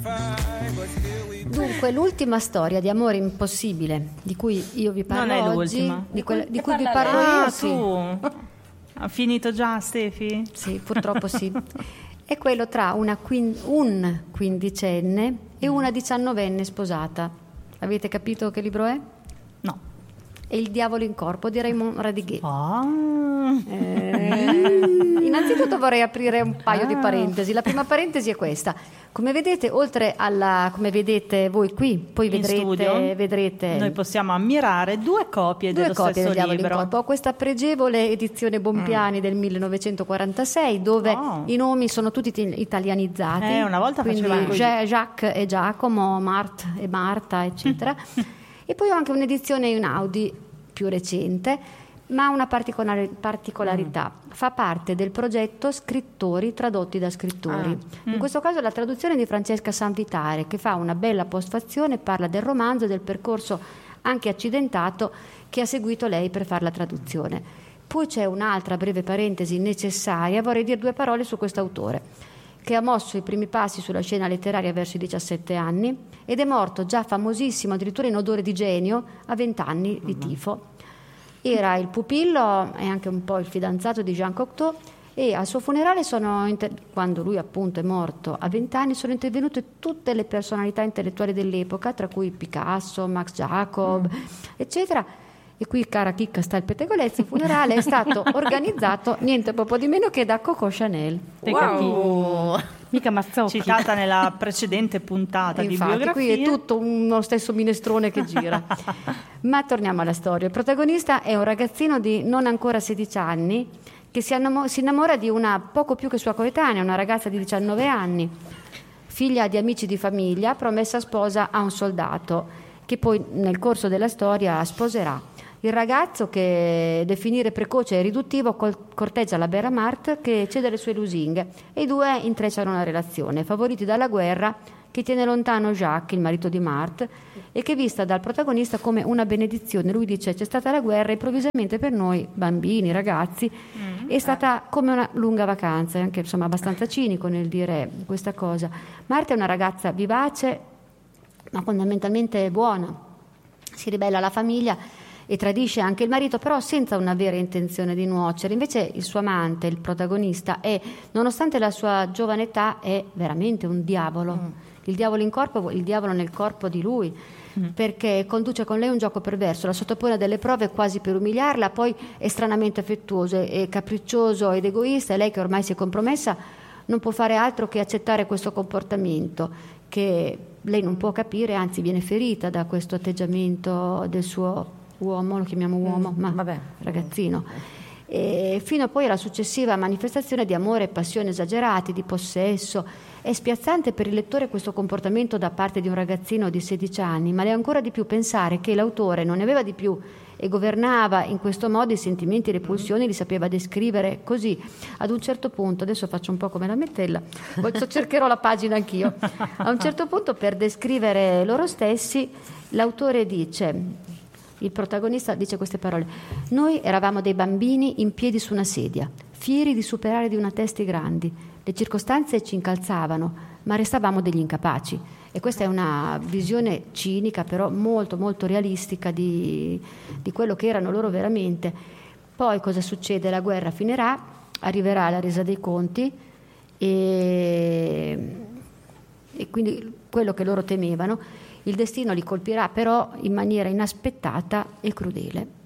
Dunque, l'ultima storia di amore impossibile di cui io vi parlo non è oggi, l'ultima. di cui vi parlo io, sì. Tu ha finito già, Stefi? Sì, purtroppo sì. È quello tra un quindicenne e una 19enne sposata. Avete capito che libro è? No. È Il diavolo in corpo di Raymond Radiguet. Innanzitutto vorrei aprire un paio di parentesi. La prima parentesi è questa. Come vedete, oltre come vedete voi qui, poi vedrete noi possiamo ammirare due copie dello stesso del Diavolo in libro. corpo. Ho questa pregevole edizione Bompiani del 1946, dove i nomi sono tutti italianizzati. Una volta quindi facevano così. Jacques e Giacomo, Mart e Marta, eccetera. E poi ho anche un'edizione in Audi più recente, ma ha una particolarità. Fa parte del progetto Scrittori tradotti da scrittori. In questo caso la traduzione di Francesca Sanvitare, che fa una bella postfazione, parla del romanzo e del percorso anche accidentato che ha seguito lei per fare la traduzione. Poi c'è un'altra breve parentesi necessaria, vorrei dire due parole su questo autore, che ha mosso i primi passi sulla scena letteraria verso i 17 anni ed è morto già famosissimo, addirittura in odore di genio, a 20 anni di tifo. Era il pupillo e anche un po' il fidanzato di Jean Cocteau, e al suo funerale quando lui appunto è morto a 20 anni, sono intervenute tutte le personalità intellettuali dell'epoca, tra cui Picasso, Max Jacob, eccetera. E qui, cara chicca, sta il pettegolezzo. Il funerale è stato organizzato niente poco di meno che da Coco Chanel. Mica Mazzocchi. Citata nella precedente puntata di biografia. Qui è tutto uno stesso minestrone che gira. Ma torniamo alla storia. Il protagonista è un ragazzino di non ancora 16 anni che si innamora di una poco più che sua coetanea, una ragazza di 19 anni, figlia di amici di famiglia, promessa sposa a un soldato che poi nel corso della storia sposerà. Il ragazzo, che definire precoce e riduttivo, corteggia la Bera Mart, che cede le sue lusinghe, e i due intrecciano una relazione, favoriti dalla guerra che tiene lontano Jacques, il marito di Marthe, e che è vista dal protagonista come una benedizione. Lui dice: c'è stata la guerra, improvvisamente per noi bambini, ragazzi, è stata come una lunga vacanza. È anche insomma abbastanza cinico nel dire questa cosa. Marthe è una ragazza vivace ma fondamentalmente buona, si ribella alla famiglia e tradisce anche il marito, però senza una vera intenzione di nuocere. Invece il suo amante, il protagonista, nonostante la sua giovane età, è veramente un diavolo. Il diavolo in corpo, il diavolo nel corpo di lui, perché conduce con lei un gioco perverso, la sottopone a delle prove quasi per umiliarla, poi è stranamente affettuoso, è capriccioso ed egoista, e lei, che ormai si è compromessa, non può fare altro che accettare questo comportamento che lei non può capire, anzi viene ferita da questo atteggiamento del suo uomo, lo chiamiamo uomo, ragazzino, e fino poi alla successiva manifestazione di amore e passione esagerati, di possesso. È spiazzante per il lettore questo comportamento da parte di un ragazzino di 16 anni, ma è ancora di più pensare che l'autore non ne aveva di più e governava in questo modo i sentimenti e le pulsioni, li sapeva descrivere così. Ad un certo punto, adesso faccio un po' come la Mettella, cercherò la pagina anch'io, a un certo punto, per descrivere loro stessi, l'autore dice... Il protagonista dice queste parole: noi eravamo dei bambini in piedi su una sedia, fieri di superare di una teste grandi. Le circostanze ci incalzavano, ma restavamo degli incapaci. E questa è una visione cinica, però molto molto realistica di quello che erano loro veramente. Poi cosa succede? La guerra finirà, arriverà la resa dei conti e quindi quello che loro temevano, il destino li colpirà però in maniera inaspettata e crudele.